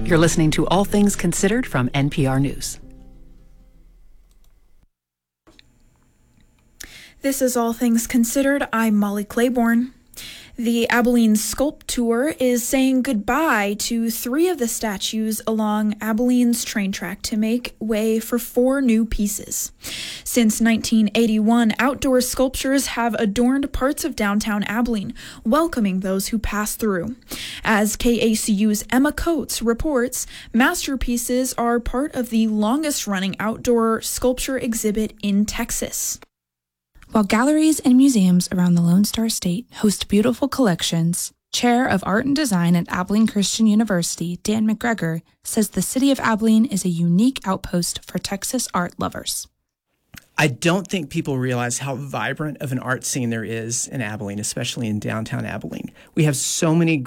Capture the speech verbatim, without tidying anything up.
You're listening to All Things Considered from N P R News. This is All Things Considered. I'm Molly Claiborne. The Abilene Sculpt Tour is saying goodbye to three of the statues along Abilene's train track to make way for four new pieces. Since nineteen eighty-one, outdoor sculptures have adorned parts of downtown Abilene, welcoming those who pass through. As K A C U's Emma Coates reports, masterpieces are part of the longest-running outdoor sculpture exhibit in Texas. While galleries and museums around the Lone Star State host beautiful collections, Chair of Art and Design at Abilene Christian University, Dan McGregor, says the city of Abilene is a unique outpost for Texas art lovers. I don't think people realize how vibrant of an art scene there is in Abilene, especially in downtown Abilene. We have so many